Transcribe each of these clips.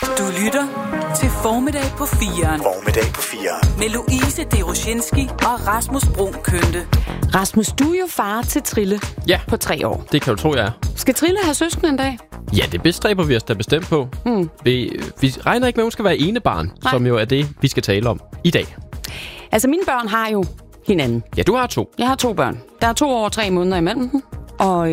Du lytter til Formiddag på 4'eren. Formiddag på 4'eren. Med Louise Deroshinski og Rasmus Bruun Kønte. Rasmus, du er jo far til Trille på 3 år. Det kan du tro, jeg er. Skal Trille have søskende en dag? Ja, det bestræber vi os da bestemt på. Vi regner ikke med, at hun skal være enebarn, som jo er det, vi skal tale om i dag. Altså, mine børn har jo hinanden. Ja, du har 2. Jeg har 2 børn. Der er 2 år og 3 måneder imellem dem. Og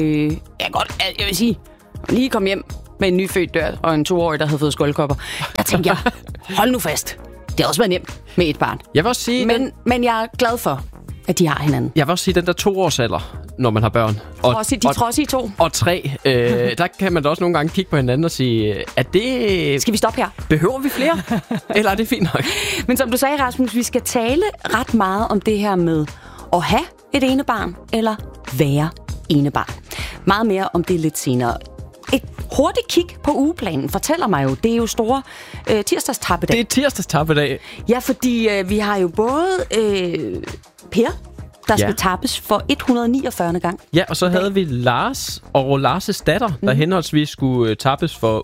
jeg vil sige, lige kom hjem med en nyfødt dør og en 2-årig, der havde fået skoldkopper. Der tænkte jeg, hold nu fast. Det har også været nemt med et barn. Jeg vil også sige... Men jeg er glad for, at de har hinanden. Jeg vil også sige, den der 2-årsalder, når man har børn. Trodsige 2. Og 3. Der kan man da også nogle gange kigge på hinanden og sige, at det... Skal vi stoppe her? Behøver vi flere? Eller er det fint nok? Men som du sagde, Rasmus, vi skal tale ret meget om det her med at have et enebarn, eller være enebarn. Meget mere om det lidt senere. Et hurtigt kig på ugeplanen fortæller mig jo, det er jo store tirsdagstappedag. Det er tirsdagstappedag. Ja, fordi vi har jo både Per, der skal tappes for 149. gang. Ja, og så havde vi Lars og Lars' datter, der henholdsvis skulle tappes for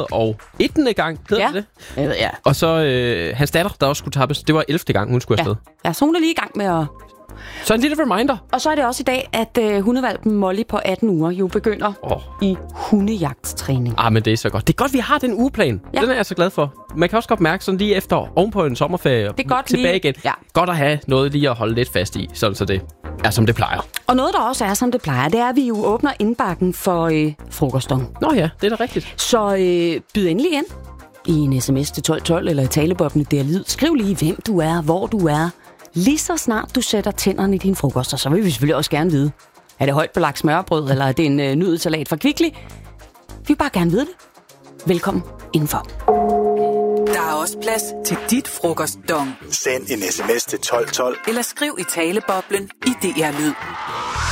101. gang. Hedder det? Ja. Og så hans datter, der også skulle tappes. Det var 11. gang, hun skulle afsted. Ja, så hun er lige i gang med at... Så en lille reminder. Og så er det også i dag, at hundehvalpen Molly på 18 uger jo begynder i hundejagtstræning. Men det er så godt. Det er godt, vi har den ugeplan. Ja. Den er jeg så glad for. Man kan også godt mærke sådan lige efter ovenpå en sommerferie det er godt tilbage lige. igen. Ja. Godt at have noget lige at holde lidt fast i, sådan så det er som det plejer. Og noget, der også er som det plejer, det er, at vi jo åbner indbakken for frokostdom. Nå ja, det er da rigtigt. Så byd endelig ind i en sms til 1212 eller i taleboblen der lyd. Skriv lige, hvem du er, hvor du er. Lige så snart du sætter tænderne i din frokost, og så vil vi selvfølgelig også gerne vide, er det højt belagt smørbrød, eller er det en nudelsalat fra Kvickly? Vi vil bare gerne vide det. Velkommen indenfor. Der er også plads til dit frokostdong. Send en sms til 1212. Eller skriv i taleboblen i DR Lyd.